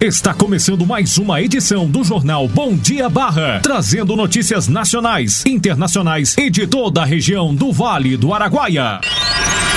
Está começando mais uma edição do Jornal Bom Dia Barra, trazendo notícias nacionais, internacionais e de toda a região do Vale do Araguaia.